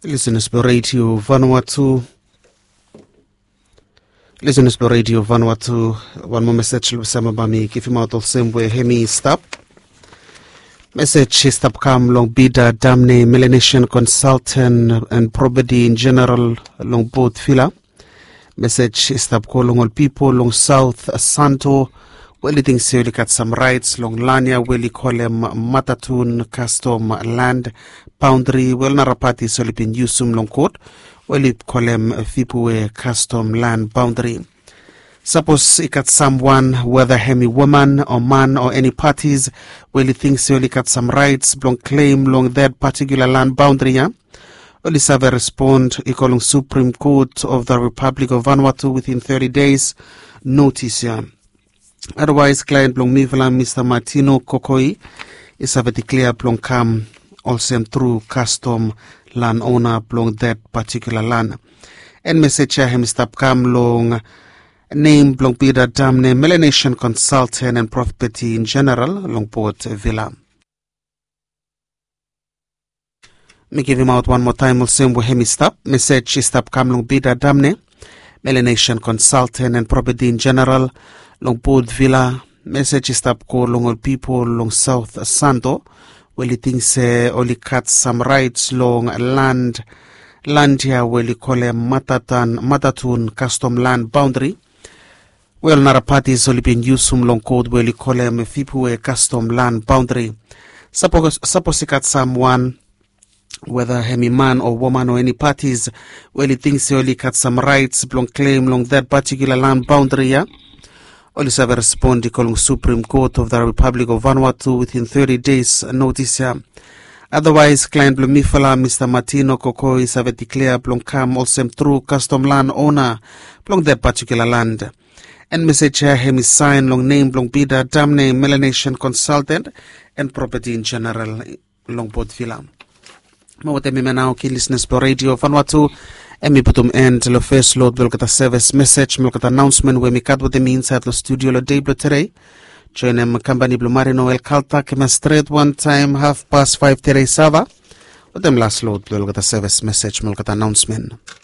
Listeners to Radio Vanuatu. Listeners to Radio Vanuatu. One more message Lusama Bami give him out of same way Hemi stop. Message stop come long bida damne Melanesian consultant and property in general long both fila. Message stop call long all people long South Santo. Well, it thinks you got some rights long Lania, well, you call them Matatun custom land boundary, well, Narapati Solipin Yusum long court, well, you call them Fipue custom land boundary. Suppose you got someone, whether hemi woman or man or any parties, well, you thinks you got some rights, long claim long that particular land boundary, yeah? Well, you have a respond, you call Supreme Court of the Republic of Vanuatu within 30 days, notice, yeah. Otherwise, client blong Mivela Mr. Martino Kokoi is have a declare blong come also through custom land owner blong that particular land. And message him stop come long name blong bida damne Melanesian consultant and property in general long Port Villa. Me give him out one more time also with him stop. Message stop come long bida damne Melanesian consultant and property in general long Port Villa. Message stop call long all people long South Santo. Well, he thinks only cut some rights long land here. Well, he call them Matatun custom land boundary. Well, Narapati is only been used some long code. Well, he call them Fipue custom land boundary. Suppose he cut someone, whether hemi man or woman or any parties. Well, he thinks he only cut some rights long claim long that particular land boundary. Yeah. Always have a respond calling Supreme Court of the Republic of Vanuatu within 30 days notice. Otherwise, client Blumifala, Mr. Martino Koko is have a declare Blomcam also through custom land owner Blong that particular land. And message here him is sign long name Blong Bida Damne Melanesian consultant and property in general long Port Villa. Mawate now key listeners for Radio Vanuatu. And me putum end the first load will get a service message, will get announcement where me cut with the means at the studio lo day today. Join them company Blue Marino El Calta, came straight one time, 5:30 Sava. With them last load will get a service message, will get announcement.